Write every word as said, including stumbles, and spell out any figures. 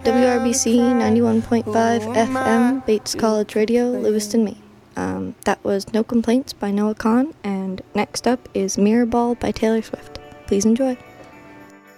W R B C ninety-one point five F M, Bates College Radio, Lewiston, Maine. Um, that was No Complaints by Noah Kahan, and next up is Mirrorball by Taylor Swift. Please enjoy.